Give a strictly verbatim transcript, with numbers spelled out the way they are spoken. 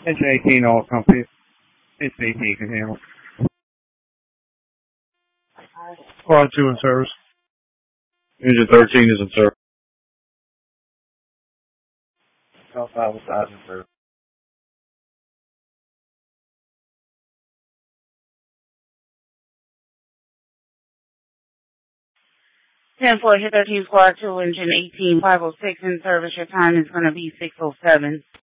Engine eighteen, all companies. Engine eighteen can handle. Squad two in service. Engine thirteen is in service. South five is in service. ten four, thirteen, Squad two, Engine eighteen, five oh six in service. Your time is going to be six oh seven.